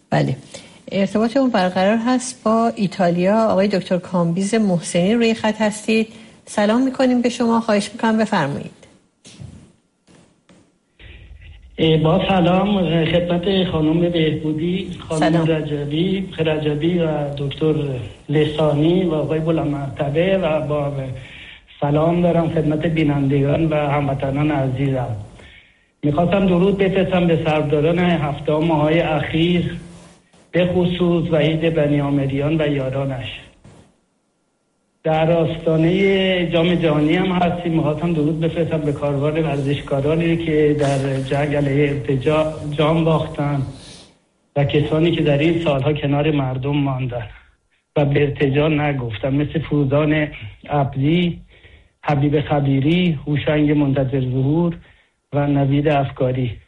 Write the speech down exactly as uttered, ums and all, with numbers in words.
بله، ارتباطمون برقرار هست با ایتالیا. آقای دکتر کامبیز محسنی روی خط هستید. سلام میکنیم به شما، خواهش میکنم بفرمایید. با سلام خدمت خانم بهبودی، خانم سلام. رجبی رجبی و دکتر لسانی و آقای بلندمرتبه، و با سلام دارم خدمت بینندگان و هموطنان عزیزم. میخواستم درود بفرستم به سرداران هفته ماهای اخیر، به خصوص وحید بنیامریان و یارانش. در آستانه جام جهانی هم هستیم. میخواستم درود بفرستم به کاروان ورزشکارانی که در جنگ علیه ارتجاع جان باختن و کسانی که در این سالها کنار مردم ماندن و به ارتجاع نگفتن، مثل فروزان عبدی، حبیب خبیری، هوشنگ منتظر ظهور و نوید افکاری.